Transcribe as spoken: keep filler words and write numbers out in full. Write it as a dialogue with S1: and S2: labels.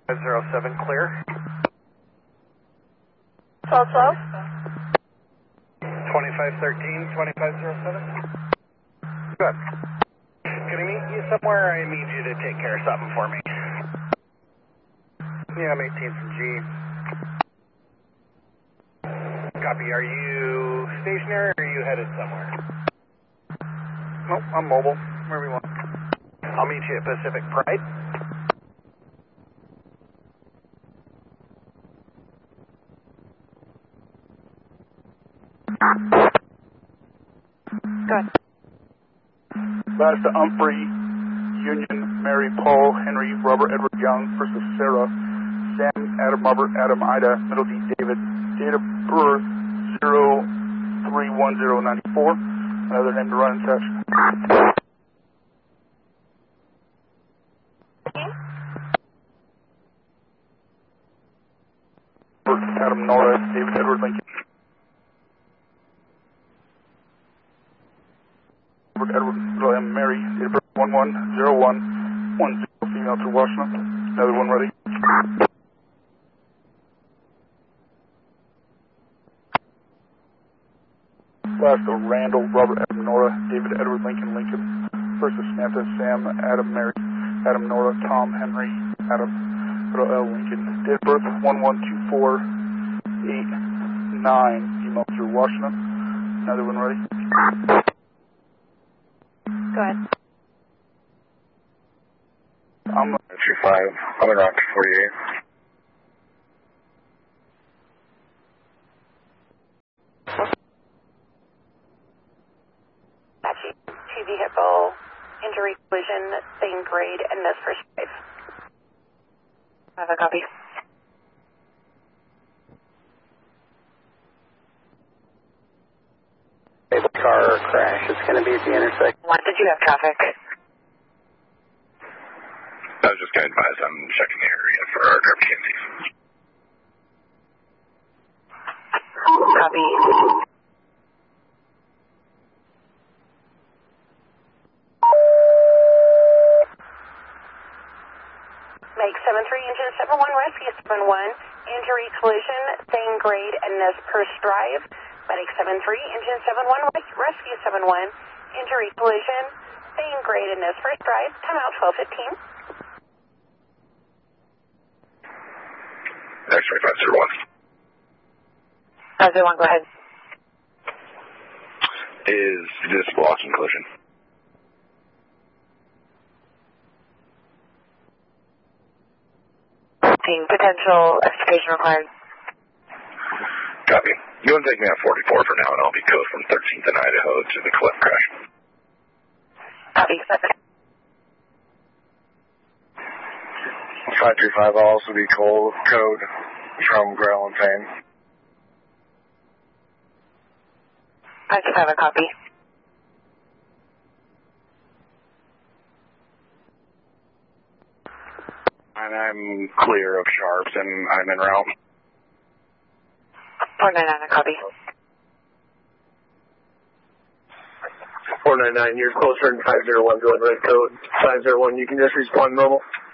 S1: five zero seven clear.
S2: twelve twelve.
S1: twenty-five thirteen, twenty-five oh seven. Good. Can I meet you somewhere? I need you to take care of something for me. Yeah, I'm eighteen from G. Copy. Are you stationary or are you headed somewhere? Nope, I'm mobile. Wherever you want. I'll meet you at Pacific Pride.
S2: Good.
S3: Last to Humphrey, Union, Mary, Paul, Henry, Robert, Edward Young versus Sarah, Sam, Adam, Robert, Adam, Ida, Middle D, David, date of birth zero three one zero nine four, another name to run in touch. Adam, Nora, David, Edward, Lincoln. Edward, Edward, William, Mary, date of birth one one zero one one zero, female to Washington. Another one ready. Last to Randall, Robert, Adam, Nora, David, Edward, Lincoln, Lincoln versus Samantha, Sam, Adam, Mary, Adam, Nora, Tom, Henry, Adam, L, Lincoln. Date of birth one one two four eight nine, female to Washington. Another one ready.
S2: Go ahead.
S3: I'm
S4: two five, I'm in Rock forty-eight.
S2: Two vehicle injury collision, same grade, and this first drive. I have a copy.
S1: The car crash is going to be at the intersection.
S2: What did you have traffic?
S4: I was just going to advise I'm checking the area for our vacancies.
S2: Copy. Make seven three, engine seven one, rescue seven one, injury collision, same grade, and this first drive. Medic seven three, engine seven one, rescue seven one, injury collision, same grade, and this first drive. Time out twelve fifteen.
S4: X-ray five zero one.
S2: five zero one, go ahead.
S4: Is this Boston collision?
S2: Potential extrication required.
S4: Copy. You want to take me on forty-four for now, and I'll be code from thirteenth and Idaho to the cliff crash.
S2: Copy.
S4: five two five, I'll also be code, code from Grail and Payne.
S2: five two five, a copy.
S4: And I'm clear of sharps, and I'm en route.
S2: four nine nine, a copy.
S5: four nine nine, you're closer than five zero one, going red code. five zero one, you can just respond normal.